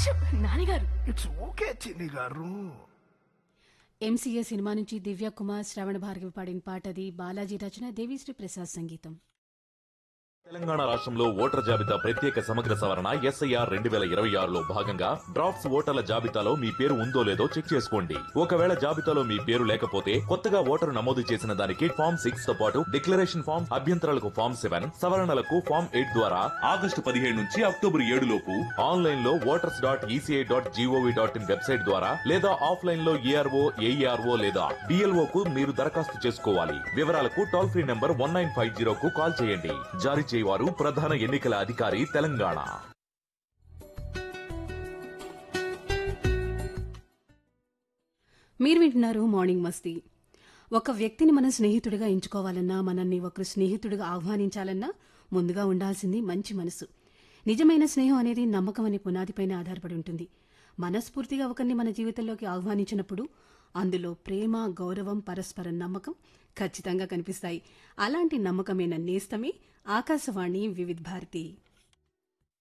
నాన్నగారు it's okay చిన్ని గారు. ఎంసీఏ సినిమా నుంచి దివ్య కుమార్ శ్రవణ భార్గవి పాడిన పాటది. బాలాజీ రచన, దేవిశ్రీ ప్రసాద్ సంగీతం. తెలంగాణ రాష్ట్రంలో ఓటర్ జాబితా ప్రత్యేక సమగ్ర సవరణ ఎస్ఐఆర్ 2026లో భాగంగా డ్రాఫ్ట్స్ ఓటర్ల జాబితాలో మీ పేరు ఉందో లేదో చెక్ చేసుకోండి. ఒకవేళ జాబితాలో మీ పేరు లేకపోతే కొత్తగా ఓటరు నమోదు చేసిన దానికి ఫామ్ 6 తో పాటు డిక్లరేషన్ ఫామ్, అభ్యంతరాలకు ఫామ్ 7, సవరణలకు ఫామ్ 8 ద్వారా ఆగస్టు 17 నుంచి అక్టోబర్ 7 లోపు ఆన్లైన్ లో voters.eci.gov.in వెబ్సైట్ ద్వారా లేదా ఆఫ్లైన్ లో ఏఆర్ఓ, ఏఈఆర్ఓ లేదా డిఎల్ఓ కు మీరు దరఖాస్తు చేసుకోవాలి. వివరాలకు టోల్ ఫ్రీ నంబర్ 1950 కు కాల్ చేయండి. జారీ వారు ప్రధాన ఎన్నికల అధికారి తెలంగాణ. మీరు వింటున్నారు మార్నింగ్ మస్తీ. ఒక వ్యక్తిని మనం స్నేహితుడిగా ఎంచుకోవాలన్నా, మనల్ని ఒకరు స్నేహితుడిగా ఆహ్వానించాలన్నా ముందుగా ఉండాల్సింది మంచి మనసు. నిజమైన స్నేహం అనేది నమ్మకం అనే పునాదిపైన ఆధారపడి ఉంటుంది. మనస్ఫూర్తిగా ఒకరిని మన జీవితంలోకి ఆహ్వానించినప్పుడు అందులో ప్రేమ, గౌరవం, పరస్పర నమ్మకం ఖచ్చితంగా కనిపిస్తాయి. అలాంటి నమ్మకమైన నేస్తమే ఆకాశవాణి వివిధ భారతి.